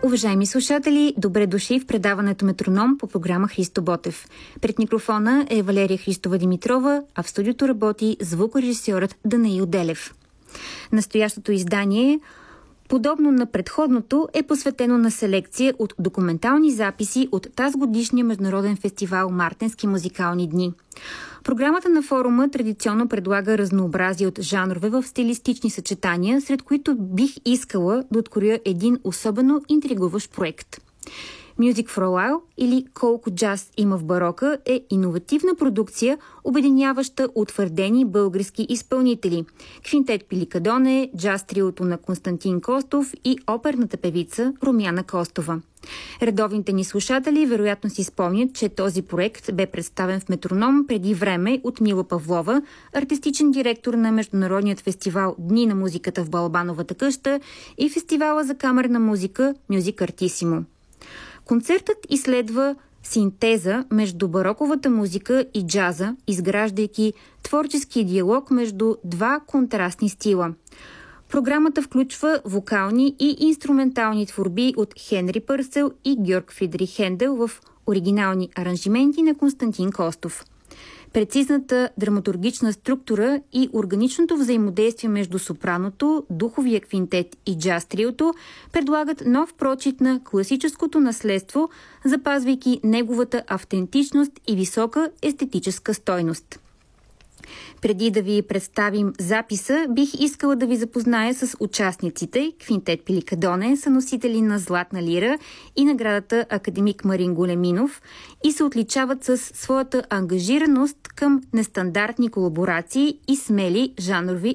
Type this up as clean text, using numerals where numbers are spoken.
Уважаеми слушатели, добре дошли в предаването Метроном по програма Христо Ботев. Пред микрофона е Валерия Христова Димитрова, а в студиото работи звукорежисьорът Данаил Делев. Настоящото издание, подобно на предходното, е посветено на селекция от документални записи от тазгодишния международен фестивал Мартенски музикални дни. Програмата на форума традиционно предлага разнообразие от жанрове в стилистични съчетания, сред които бих искала да откроя един особено интригуващ проект. Music for a While, или Колко джаз има в барока, е иновативна продукция, обединяваща утвърдени български изпълнители. Квинтет Пиликадоне, джаз триото на Константин Костов и оперната певица Румяна Костова. Редовните ни слушатели вероятно си спомнят, че този проект бе представен в Метроном преди време от Мила Павлова, артистичен директор на Международният фестивал Дни на музиката в Балабановата къща и фестивала за камерна музика Music Artissimo. Концертът изследва синтеза между бароковата музика и джаза, изграждайки творчески диалог между два контрастни стила. Програмата включва вокални и инструментални творби от Хенри Пърсел и Георг Фридрих Хендел в оригинални аранжименти на Константин Костов. Прецизната драматургична структура и органичното взаимодействие между сопраното, духовия квинтет и джаз триото предлагат нов прочит на класическото наследство, запазвайки неговата автентичност и висока естетическа стойност. Преди да ви представим записа, бих искала да ви запозная с участниците. Квинтет Пиликадоне са носители на Златна лира и наградата Академик Марин Големинов и се отличават с своята ангажираност към нестандартни колаборации и смели жанрови